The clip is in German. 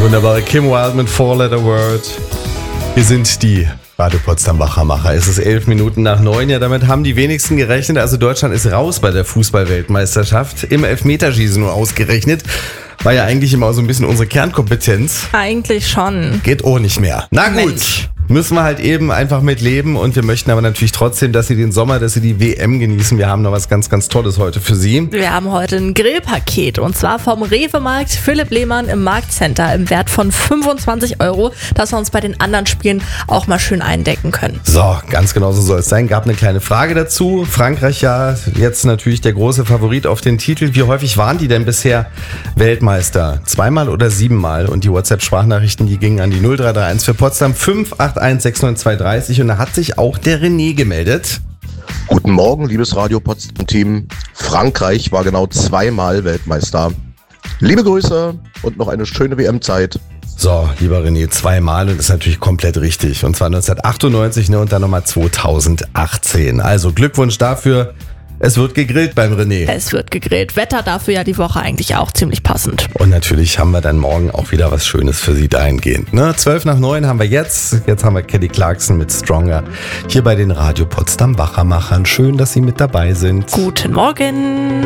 Wunderbare Kim Wilde mit Four Letter Word. Wir sind die Radio Potsdam Wachmacher. Es ist 11 Minuten nach 9. Ja, damit haben die wenigsten gerechnet. Also Deutschland ist raus bei der Fußball-Weltmeisterschaft. Im Elfmeterschießen nur ausgerechnet. War ja eigentlich immer so ein bisschen unsere Kernkompetenz. Eigentlich schon. Geht auch nicht mehr. Na gut. Mensch. Müssen wir halt eben einfach mit leben und wir möchten aber natürlich trotzdem, dass Sie den Sommer, dass Sie die WM genießen. Wir haben noch was ganz, ganz Tolles heute für Sie. Wir haben heute ein Grillpaket und zwar vom Rewe-Markt Philipp Lehmann im Marktcenter im Wert von 25 €, dass wir uns bei den anderen Spielen auch mal schön eindecken können. So, ganz genau so soll es sein. Gab eine kleine Frage dazu. Frankreich ja jetzt natürlich der große Favorit auf den Titel. Wie häufig waren die denn bisher Weltmeister? 2-mal oder 7-mal? Und die WhatsApp-Sprachnachrichten, die gingen an die 0331 für Potsdam 5816230 und da hat sich auch der René gemeldet. Guten Morgen, liebes Radio Potsdam-Team. Frankreich war genau 2-mal Weltmeister. Liebe Grüße und noch eine schöne WM-Zeit. So, lieber René, 2-mal und das ist natürlich komplett richtig. Und zwar 1998 und dann nochmal 2018. Also Glückwunsch dafür. Es wird gegrillt beim René. Es wird gegrillt. Wetter dafür ja die Woche eigentlich auch ziemlich passend. Und natürlich haben wir dann morgen auch wieder was Schönes für Sie dahingehend. 12 nach 9 haben wir jetzt. Jetzt haben wir Kelly Clarkson mit Stronger. Hier bei den Radio Potsdam Wachmachern. Schön, dass Sie mit dabei sind. Guten Morgen.